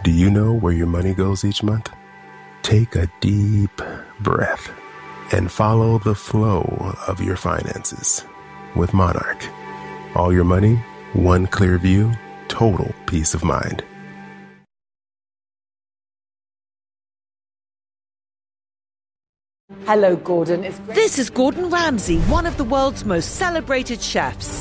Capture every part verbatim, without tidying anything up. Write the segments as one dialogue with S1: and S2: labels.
S1: Do you know where your money goes each month? Take a deep breath and follow the flow of your finances with Monarch. All your money, one clear view, total peace of mind.
S2: Hello, Gordon. It's great. This is Gordon Ramsay, one of the world's most celebrated chefs.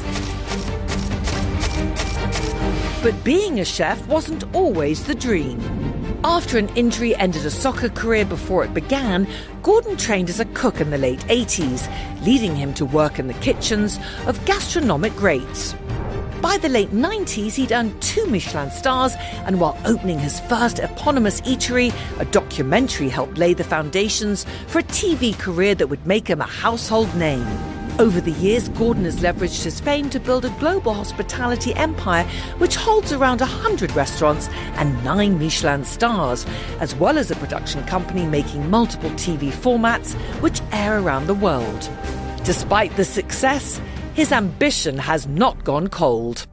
S2: But being a chef wasn't always the dream. After an injury ended a soccer career before it began, Gordon trained as a cook in the late eighties, leading him to work in the kitchens of gastronomic greats. By the late nineties, he'd earned two Michelin stars, and while opening his first eponymous eatery, a documentary helped lay the foundations for a T V career that would make him a household name. Over the years, Gordon has leveraged his fame to build a global hospitality empire which holds around one hundred restaurants and nine Michelin stars, as well as a production company making multiple T V formats which air around the world. Despite the success, his ambition has not gone cold.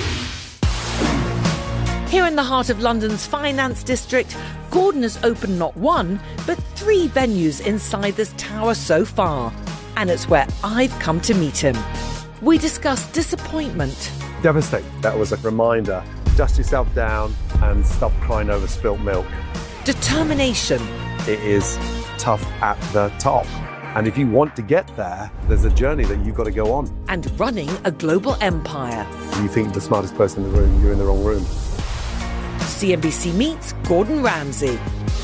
S2: Here in the heart of London's finance district, Gordon has opened not one, but three venues inside this tower so far. And it's where I've come to meet him. We discuss disappointment.
S3: Devastating. That was a reminder. Dust yourself down and stop crying over spilt milk.
S2: Determination.
S3: It is tough at the top. And if you want to get there, there's a journey that you've got to go on.
S2: And running a global empire.
S3: You think the smartest person in the room, you're in the wrong room.
S2: C N B C meets Gordon Ramsay.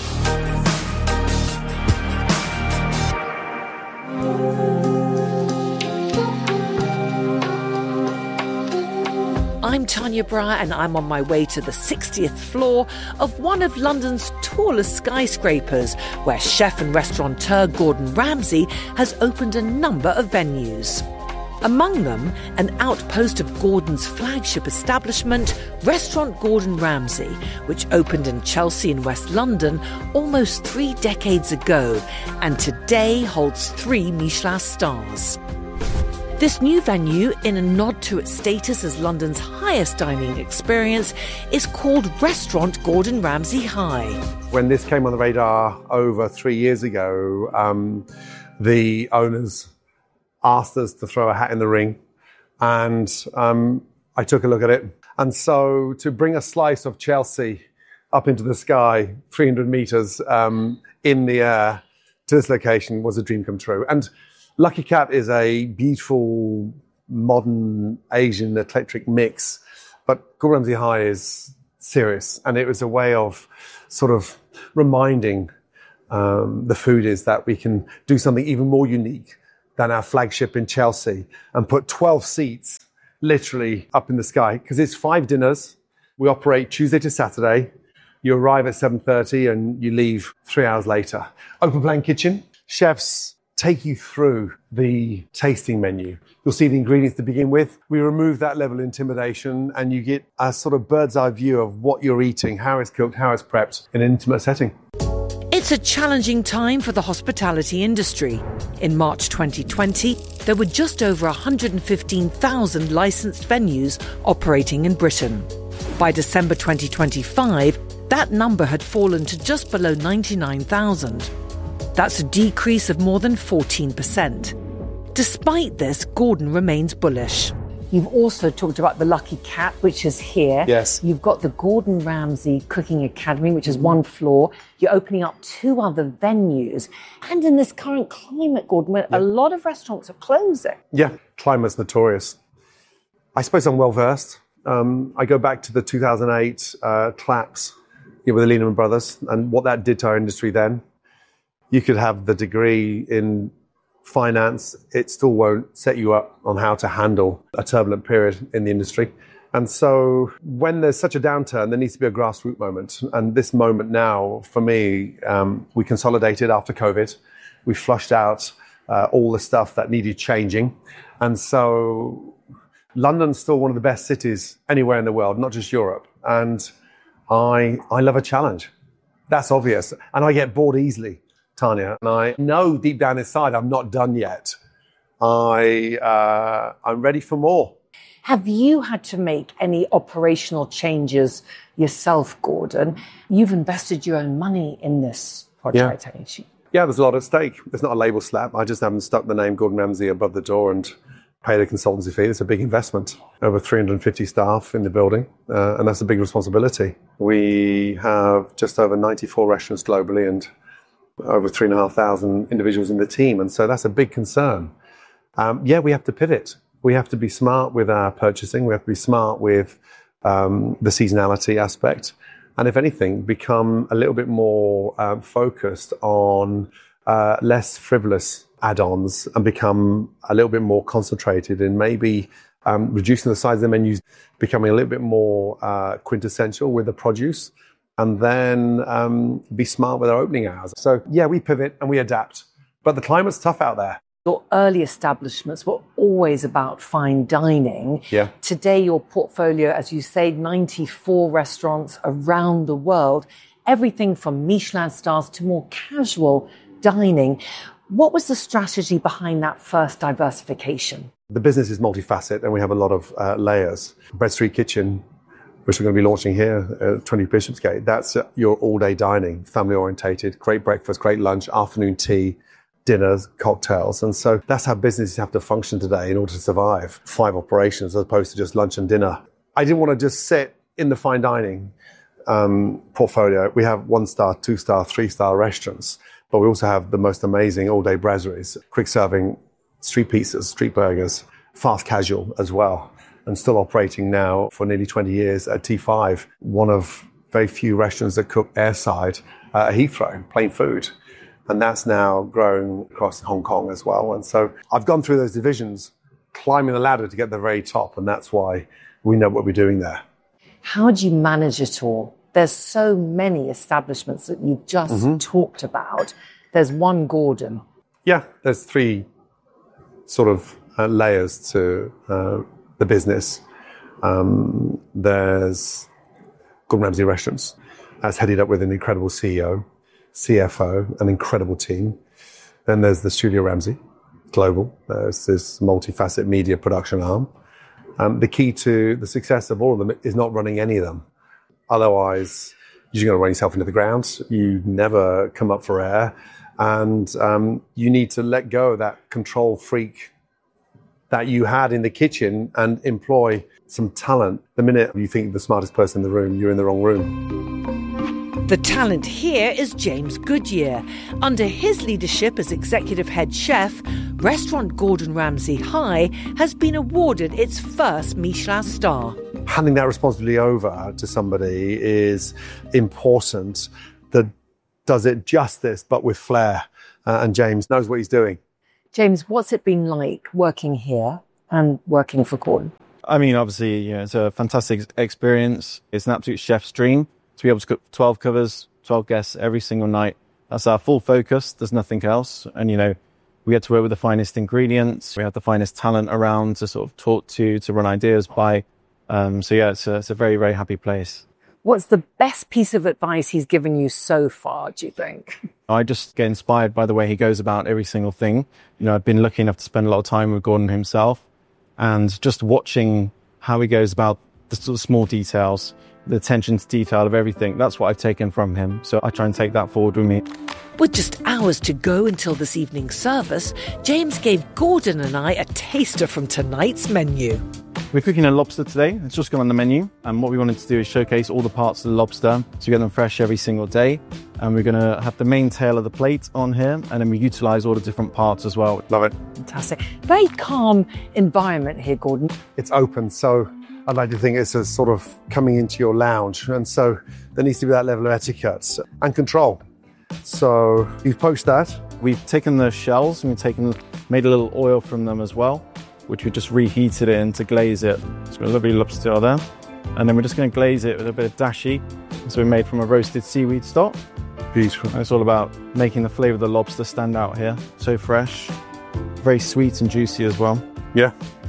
S2: I'm Tanya Breyer, and I'm on my way to the sixtieth floor of one of London's tallest skyscrapers, where chef and restaurateur Gordon Ramsay has opened a number of venues. Among them, an outpost of Gordon's flagship establishment, Restaurant Gordon Ramsay, which opened in Chelsea in West London almost three decades ago, and today holds three Michelin stars. This new venue, in a nod to its status as London's highest dining experience, is called Restaurant Gordon Ramsay High.
S3: When this came on the radar over three years ago, um, the owners asked us to throw a hat in the ring, and um, I took a look at it. And so to bring a slice of Chelsea up into the sky, three hundred metres um, in the air to this location was a dream come true. And Lucky Cat is a beautiful, modern, Asian, eclectic mix, but Gordon Ramsay High is serious. And it was a way of sort of reminding um, the foodies that we can do something even more unique than our flagship in Chelsea and put twelve seats literally up in the sky, because it's five dinners. We operate Tuesday to Saturday. You arrive at seven thirty and you leave three hours later. Open plan kitchen. Chefs take you through the tasting menu. You'll see the ingredients to begin with. We remove that level of intimidation and you get a sort of bird's eye view of what you're eating, how it's cooked, how it's prepped in an intimate setting.
S2: It's a challenging time for the hospitality industry. In March twenty twenty, there were just over one hundred fifteen thousand licensed venues operating in Britain. By December twenty twenty-five, that number had fallen to just below ninety-nine thousand. That's a decrease of more than fourteen percent. Despite this, Gordon remains bullish. You've also talked about the Lucky Cat, which is here.
S3: Yes.
S2: You've got the Gordon Ramsay Cooking Academy, which is one floor. You're opening up two other venues. And in this current climate, Gordon, where yeah. a lot of restaurants are closing.
S3: Yeah, climate's notorious. I suppose I'm well versed. Um, I go back to the two thousand eight uh, collapse you know, with the Lehman Brothers and what that did to our industry then. You could have the degree in finance, it still won't set you up on how to handle a turbulent period in the industry. And so when there's such a downturn, there needs to be a grassroots moment. And this moment now, for me, um, we consolidated after COVID. We flushed out uh, all the stuff that needed changing. And so London's still one of the best cities anywhere in the world, not just Europe. And I I love a challenge. That's obvious. And I get bored easily, Tanya. And I know deep down inside I'm not done yet. I, uh, I'm ready for more.
S2: Have you had to make any operational changes yourself, Gordon? You've invested your own money in this project,
S3: Yeah.
S2: haven't you?
S3: Yeah, there's a lot at stake. There's not a label slap. I just haven't stuck the name Gordon Ramsay above the door and paid a consultancy fee. It's a big investment. Over three hundred fifty staff in the building, uh, and that's a big responsibility. We have just over ninety-four restaurants globally and over three and a half thousand individuals in the team, and so that's a big concern. Um, yeah, we have to pivot. We have to be smart with our purchasing. We have to be smart with um, the seasonality aspect. And if anything, become a little bit more uh, focused on uh, less frivolous add-ons and become a little bit more concentrated in maybe um, reducing the size of the menus, becoming a little bit more uh, quintessential with the produce, and then um, be smart with our opening hours. So yeah, we pivot and we adapt. But the climate's tough out there.
S2: Your early establishments were always about fine dining.
S3: Yeah.
S2: Today, your portfolio, as you say, ninety-four restaurants around the world, everything from Michelin stars to more casual dining. What was the strategy behind that first diversification?
S3: The business is multifaceted and we have a lot of uh, layers. Bread Street Kitchen, which we're going to be launching here at twenty Bishopsgate, that's uh, your all-day dining, family-orientated, great breakfast, great lunch, afternoon tea, dinners, cocktails. And so that's how businesses have to function today in order to survive. Five operations as opposed to just lunch and dinner. I didn't want to just sit in the fine dining um, portfolio. We have one-star, two-star, three-star restaurants, but we also have the most amazing all-day brasseries, quick-serving street pizzas, street burgers, fast casual as well, and still operating now for nearly twenty years at T five, one of very few restaurants that cook airside uh, at Heathrow, plain food. And that's now growing across Hong Kong as well. And so I've gone through those divisions, climbing the ladder to get to the very top. And that's why we know what we're doing there.
S2: How do you manage it all? There's so many establishments that you've just mm-hmm. talked about. There's one Gordon.
S3: Yeah, there's three sort of uh, layers to uh, the business. Um, there's Gordon Ramsay Restaurants, as headed up with an incredible C E O. C F O, an incredible team. Then there's the Studio Ramsay Global. There's this multifaceted media production arm. Um, the key to the success of all of them is not running any of them. Otherwise, you're going to run yourself into the ground. You never come up for air. And um, you need to let go of that control freak that you had in the kitchen and employ some talent. The minute you think you're the smartest person in the room, you're in the wrong room.
S2: The talent here is James Goodyear. Under his leadership as executive head chef, restaurant Gordon Ramsay High has been awarded its first Michelin star.
S3: Handing that responsibility over to somebody is important that does it justice, but with flair. Uh, and James knows what he's doing.
S2: James, what's it been like working here and working for Gordon?
S4: I mean, obviously, you know, it's a fantastic experience. It's an absolute chef's dream to be able to cook twelve covers, twelve guests every single night. That's our full focus. There's nothing else. And, you know, we get to work with the finest ingredients. We have the finest talent around to sort of talk to, to run ideas by. Um, so, yeah, it's a, it's a very, very happy place.
S2: What's the best piece of advice he's given you so far, do you think?
S4: I just get inspired by the way he goes about every single thing. You know, I've been lucky enough to spend a lot of time with Gordon himself, and just watching how he goes about the sort of small details, the attention to detail of everything. That's what I've taken from him. So I try and take that forward with me.
S2: With just hours to go until this evening's service, James gave Gordon and I a taster from tonight's menu.
S4: We're cooking a lobster today. It's just gone on the menu. And what we wanted to do is showcase all the parts of the lobster so we get them fresh every single day. And we're going to have the main tail of the plate on here. And then we utilise all the different parts as well.
S3: Love it.
S2: Fantastic. Very calm environment here, Gordon.
S3: It's open, so I'd like to think it's a sort of coming into your lounge. And so there needs to be that level of etiquette and control. So you've poached that.
S4: We've taken the shells and we've taken, made a little oil from them as well, which we just reheated it in to glaze it. So a lovely lobster there. And then we're just going to glaze it with a bit of dashi. So we made from a roasted seaweed stock.
S3: Beautiful.
S4: And it's all about making the flavour of the lobster stand out here. So fresh, very sweet and juicy as well.
S3: Yeah.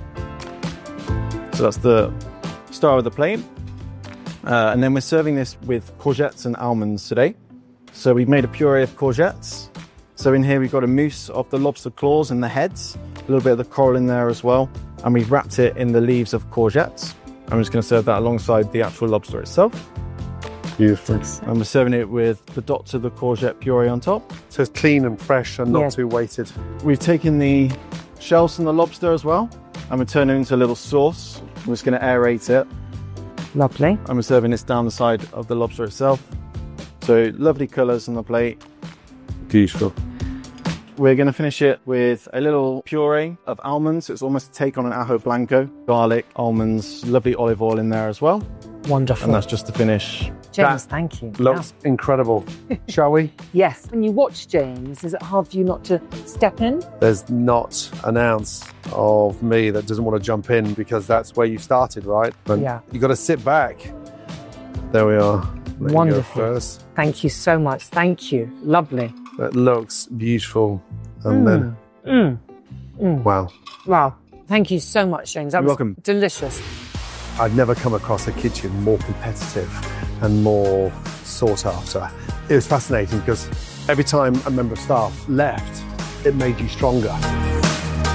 S4: So that's the star of the plate. Uh, and then we're serving this with courgettes and almonds today. So we've made a puree of courgettes. So in here we've got a mousse of the lobster claws and the heads, a little bit of the coral in there as well. and we've wrapped it in the leaves of courgettes. I'm just going to serve that alongside the actual lobster itself.
S3: Beautiful.
S4: And we're serving it with the dots of the courgette puree on top.
S3: So it's clean and fresh and not
S2: Yeah.
S3: too weighted.
S4: We've taken the shells from the lobster as well, and we're turning it into a little sauce. We're just going to aerate it,
S2: Lovely.
S4: and we're serving this down the side of the lobster itself. So lovely colours on the plate.
S3: Beautiful.
S4: We're going to finish it with a little puree of almonds. It's almost a take on an ajo blanco. Garlic, almonds, lovely olive oil in there as well.
S2: Wonderful.
S4: And that's just to finish.
S2: James,
S3: That
S2: thank you.
S3: Looks incredible. Shall we?
S2: Yes. When you watch James, is it hard for you not to step in?
S3: There's not an ounce of me that doesn't want to jump in because that's where you started, right? But
S2: Yeah.
S3: you got to sit back. There we are. There you go
S2: Wonderful.
S3: first.
S2: Thank you so much. Thank you. Lovely.
S3: That looks beautiful. And then,
S2: Mm.
S3: wow.
S2: Wow. Thank you so much, James. That
S4: You're
S2: was
S4: welcome.
S2: delicious.
S3: I've never come across a kitchen more competitive and more sought after. It was fascinating because every time a member of staff left, it made you stronger.